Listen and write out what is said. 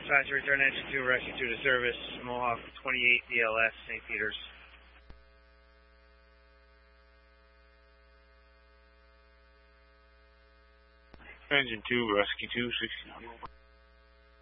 Tries to return engine 2, rescue 2 to service, Mohawk 28 DLS, St. Peters. Engine 2, rescue 2, 69.